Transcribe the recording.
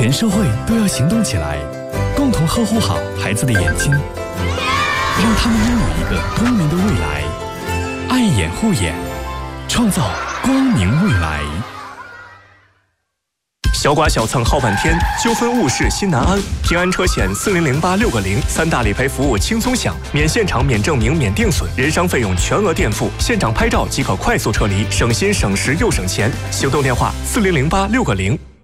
全社会都要行动起来，共同呵护好孩子的眼睛，让他们拥有一个光明的未来。爱眼护眼，创造光明未来。 小剐小蹭耗半天，纠纷误事心难安。平安车险4008-6个0，三大理赔服务轻松享，免现场、免证明、免定损，人伤费用全额垫付，现场拍照即可快速撤离，省心省时又省钱。行动电话：4008-6个0。